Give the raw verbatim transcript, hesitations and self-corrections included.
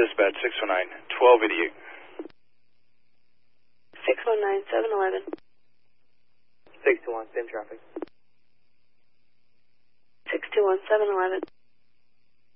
Dispatch six one nine, twelve eighty-eight. six one nine, seven eleven. six two one, same traffic. six two one, seven eleven.